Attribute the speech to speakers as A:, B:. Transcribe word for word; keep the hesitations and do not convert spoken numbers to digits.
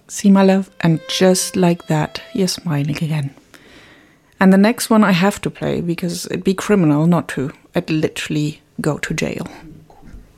A: See, my love, and just like that, you're smiling again. And the next one I have to play because it'd be criminal not to. I'd literally go to jail.